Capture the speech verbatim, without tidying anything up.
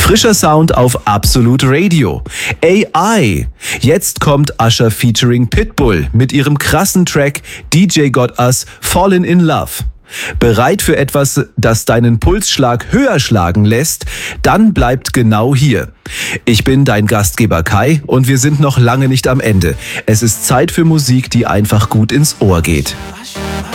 Frischer Sound auf Absolute Radio. A I. Jetzt kommt Usher featuring Pitbull mit ihrem krassen Track D J Got Us Fallen in Love. Bereit für etwas, das deinen Pulsschlag höher schlagen lässt? Dann bleibt genau hier. Ich bin dein Gastgeber Kai und wir sind noch lange nicht am Ende. Es ist Zeit für Musik, die einfach gut ins Ohr geht.